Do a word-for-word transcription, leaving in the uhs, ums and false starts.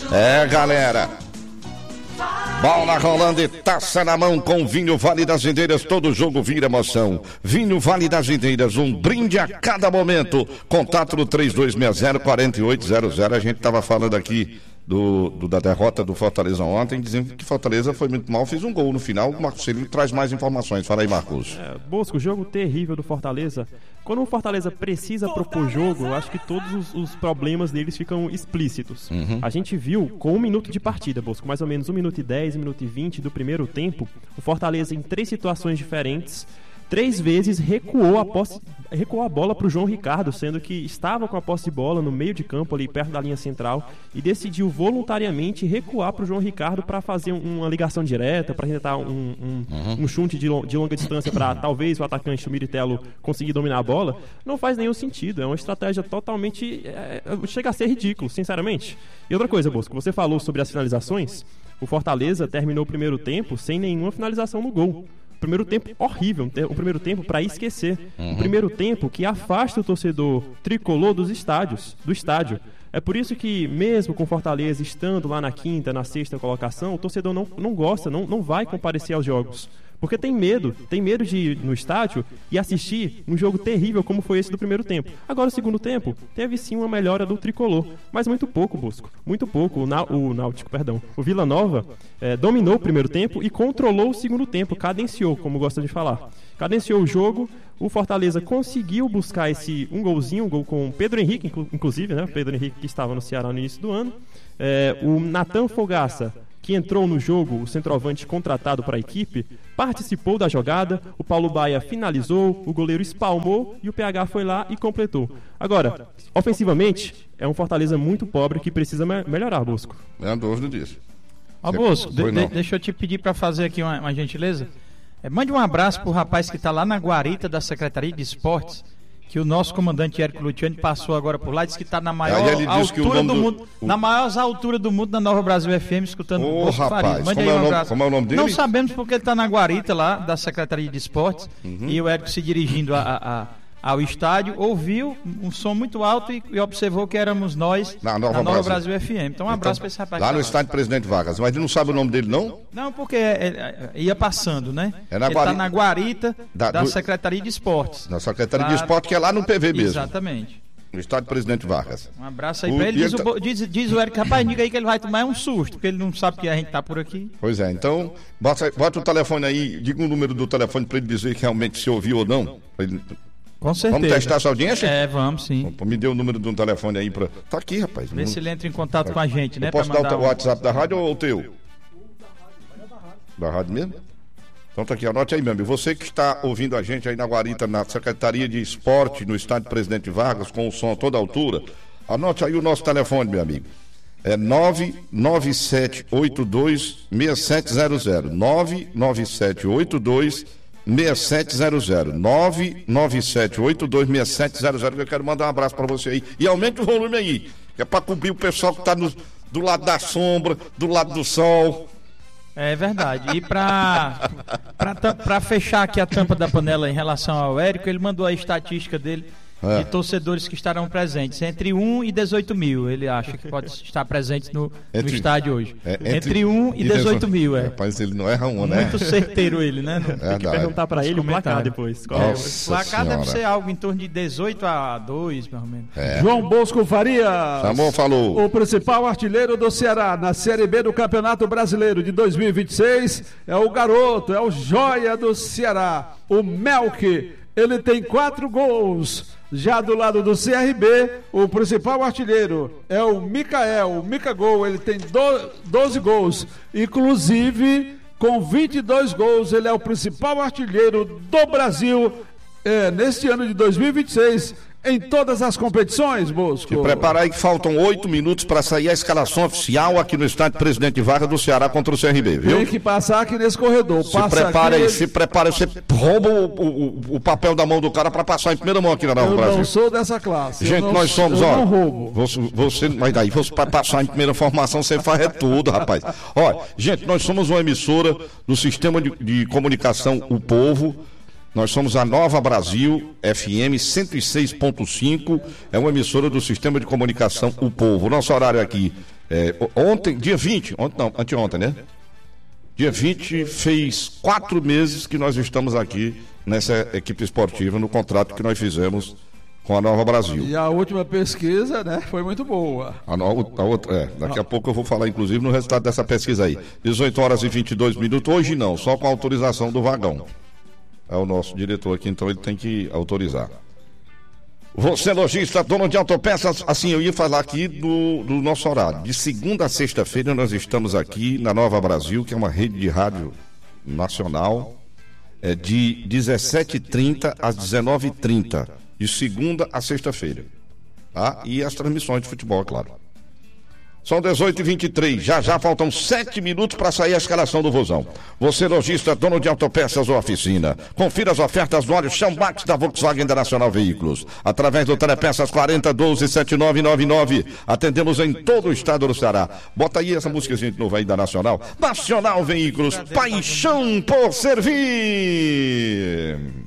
É, galera. Bola rolando e taça na mão com Vinho Vale das Indeiras. Todo jogo vira emoção. Vinho Vale das Indeiras, um brinde a cada momento. Contato no três dois seis zero, quatro oito zero zero. A gente estava falando aqui do, do, da derrota do Fortaleza ontem, dizendo que Fortaleza foi muito mal, fez um gol no final. O Marcos Celino traz mais informações. Fala aí, Marcos. É, Bosco, jogo terrível do Fortaleza. Quando o Fortaleza precisa propor jogo, eu acho que todos os, os problemas deles ficam explícitos. Uhum. A gente viu com um minuto de partida, Bosco, mais ou menos um minuto e dez, um minuto e vinte do primeiro tempo, o Fortaleza em três situações diferentes, três vezes recuou a, posse, recuou a bola para o João Ricardo, sendo que estava com a posse de bola no meio de campo, ali perto da linha central, e decidiu voluntariamente recuar para o João Ricardo para fazer uma ligação direta, para tentar um, um, uhum. um chute de, long, de longa distância para talvez o atacante, o Miritelo, conseguir dominar a bola. Não faz nenhum sentido, é uma estratégia totalmente... É, chega a ser ridículo, sinceramente. E outra coisa, Bosco, você falou sobre as finalizações. O Fortaleza terminou o primeiro tempo sem nenhuma finalização no gol. Primeiro tempo horrível, um primeiro tempo para esquecer. Uhum. Um primeiro tempo que afasta o torcedor tricolor dos estádios, do estádio. É por isso que, mesmo com Fortaleza estando lá na quinta, na sexta colocação, o torcedor não, não gosta, não, não vai comparecer aos jogos. Porque tem medo, tem medo de ir no estádio e assistir um jogo terrível como foi esse do primeiro tempo. Agora, o segundo tempo, teve sim uma melhora do tricolor, mas muito pouco, Bosco. Muito pouco. O, Ná- o Náutico, perdão. O Vila Nova eh, dominou o primeiro tempo e controlou o segundo tempo, cadenciou, como gosta de falar. Cadenciou o jogo, o Fortaleza conseguiu buscar esse um golzinho, um gol com o Pedro Henrique, inclu- inclusive, né? Pedro Henrique que estava no Ceará no início do ano. Eh, o Natan Fogaça, que entrou no jogo, o centroavante contratado para a equipe, participou da jogada, o Paulo Baia finalizou, o goleiro espalmou e o P H foi lá e completou. Agora, ofensivamente, é um Fortaleza muito pobre que precisa me- melhorar, Bosco. Não há dúvida disso. Ó, Bosco, de- de- deixa eu te pedir para fazer aqui uma, uma gentileza. É, mande um abraço pro rapaz que está lá na guarita da Secretaria de Esportes, que o nosso comandante Érico Luciani passou agora por lá, disse que está na maior altura do mundo, do... na maior altura do mundo, na Nova Brasil F M, escutando o Bosco Faria. Mande aí um abraço. Como é o nome dele? Não sabemos porque ele está na guarita lá da Secretaria de Esportes, uhum. E o Érico se dirigindo a, a, a, ao estádio, ouviu um som muito alto e, e observou que éramos nós na Nova, na Nova Brasil. Brasil F M. Então um abraço então, para esse rapaz. Lá no estádio Presidente Vargas, mas ele não sabe o nome dele, não? Não, porque é, é, ia passando, né? É na ele está na guarita da, da do... Secretaria de Esportes. Na Secretaria lá... de Esportes, que é lá no P V mesmo. Exatamente. No estádio Presidente Vargas. Um abraço aí o... para ele. Diz, ele... o... diz, diz o Érico, rapaz, diga aí que ele vai tomar um susto, porque ele não sabe que a gente está por aqui. Pois é, então, bota, bota o telefone aí, diga o número do telefone para ele dizer que realmente se ouviu ou não. Ele... Com certeza. Vamos testar essa audiência? É, vamos sim. Me dê o número de um telefone aí para. Tá aqui, rapaz. Vê se ele entra em contato com a gente, né? Eu posso dar o WhatsApp da rádio ou o teu? Da rádio mesmo? Então tá aqui, anote aí, meu amigo. Você que está ouvindo a gente aí na guarita, na Secretaria de Esporte, no estádio Presidente Vargas, com o som a toda altura, anote aí o nosso telefone, meu amigo. É nove nove sete oito dois seis sete zero zero. nove nove sete oito dois seis sete zero zero. nove nove sete oito dois seis sete zero zero. Eu quero mandar um abraço para você aí. E aumente o volume aí, que é para cobrir o pessoal que está do lado da sombra, do lado do sol. É verdade. E para para fechar aqui a tampa da panela em relação ao Érico, ele mandou a estatística dele é. de torcedores que estarão presentes. Entre um e dezoito mil, ele acha que pode estar presente no, entre, no estádio hoje. É, entre, entre um e dezoito mil, é. Rapaz, ele não erra um, né? Muito certeiro ele, né? Tem que perguntar para ele o placar depois. É, o placar deve ser algo em torno de dezoito a dois, mais ou menos. É. João Bosco Faria. Chamou, falou. O principal artilheiro do Ceará na Série B do Campeonato Brasileiro de dois mil e vinte e seis é o garoto, é o joia do Ceará, o Melk. Ele tem quatro gols. Já do lado do C R B, o principal artilheiro é o Micael, o Mica Gol, ele tem doze gols, inclusive com vinte e dois gols, ele é o principal artilheiro do Brasil é, neste ano de dois mil e vinte e seis, em todas as competições, Bosco. Se prepara aí que faltam oito minutos para sair a escalação oficial aqui no estádio Presidente Vargas do Ceará contra o C R B, viu? Tem que passar aqui nesse corredor. Se prepara aí, ele... se prepara, você rouba o, o, o papel da mão do cara para passar em primeira mão aqui na Nova Brasil. Eu não sou dessa classe. Gente, não, nós somos, eu ó. Não roubo. Você, você, mas daí, você para passar em primeira formação, você faz é tudo, rapaz. Ó, gente, nós somos uma emissora do Sistema de, de Comunicação O Povo. Nós somos a Nova Brasil F M cento e seis ponto cinco, é uma emissora do Sistema de Comunicação O Povo. Nosso horário aqui É, ontem, dia vinte, ontem não, anteontem, né? Dia vinte fez quatro meses que nós estamos aqui nessa equipe esportiva, no contrato que nós fizemos com a Nova Brasil. E a última pesquisa, né, foi muito boa. A, no, a outra, é, daqui a pouco eu vou falar, inclusive, no resultado dessa pesquisa aí. dezoito horas e vinte e dois minutos, hoje não, só com a autorização do Vagão. É o nosso diretor aqui, então ele tem que autorizar. Você, lojista, dono de autopeças, assim, eu ia falar aqui do, do nosso horário. De segunda a sexta-feira nós estamos aqui na Nova Brasil, que é uma rede de rádio nacional, é, de dezessete e trinta às dezenove e trinta, de segunda a sexta-feira. Tá? E as transmissões de futebol, claro. São dezoito e vinte e três, já já faltam sete minutos para sair a escalação do Vozão. Você, lojista, dono de autopeças ou oficina, confira as ofertas do óleo Chambax da Volkswagen da Nacional Veículos. Através do Telepeças quarenta, doze, setenta e nove noventa e nove. Atendemos em todo o estado do Ceará. Bota aí essa músicazinha de novo aí da Nacional. Nacional Veículos, paixão por servir.